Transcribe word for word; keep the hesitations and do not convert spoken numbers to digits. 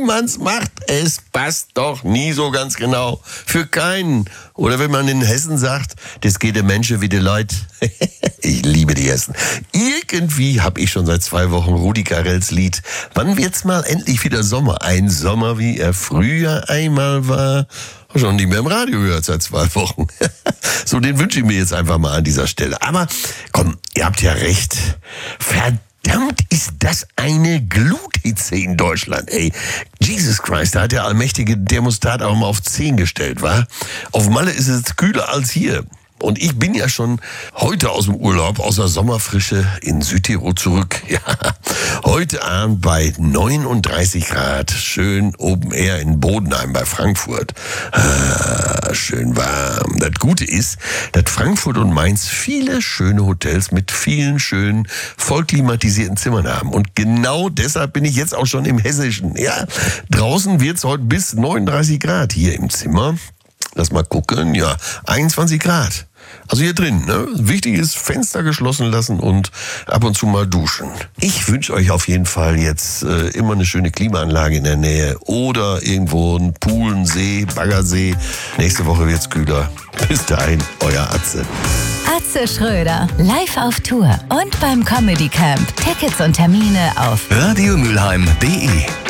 man's macht, es passt doch nie so ganz genau. Für keinen. Oder wenn man in Hessen sagt, das geht den Menschen wie die Leute. Ich liebe die Hessen. Irgendwie habe ich schon seit zwei Wochen Rudi Carrells Lied. Wann wird's mal endlich wieder Sommer? Ein Sommer, wie er früher einmal war. Schon nicht mehr im Radio gehört seit zwei Wochen. So, den wünsche ich mir jetzt einfach mal an dieser Stelle. Aber komm, ihr habt ja recht. Verdammt, ist das eine Gluthitze in Deutschland, ey. Jesus Christ, da hat der allmächtige Thermostat auch mal auf zehn gestellt, wa? Auf Malle ist es kühler als hier. Und ich bin ja schon heute aus dem Urlaub, aus der Sommerfrische in Südtirol zurück. Ja, heute Abend bei neununddreißig Grad, schön Open Air in Bodenheim bei Frankfurt. Ah, schön warm. Das Gute ist, dass Frankfurt und Mainz viele schöne Hotels mit vielen schönen, voll klimatisierten Zimmern haben. Und genau deshalb bin ich jetzt auch schon im Hessischen. Ja, draußen wird's heute bis neununddreißig Grad hier im Zimmer. Lass mal gucken, ja, einundzwanzig Grad. Also hier drin, ne? Wichtig ist, Fenster geschlossen lassen und ab und zu mal duschen. Ich wünsche euch auf jeden Fall jetzt äh, immer eine schöne Klimaanlage in der Nähe oder irgendwo einen Pool, einen See, Baggersee. Nächste Woche wird's kühler. Bis dahin, euer Atze. Atze Schröder, live auf Tour und beim Comedy Camp. Tickets und Termine auf radiomülheim punkt de.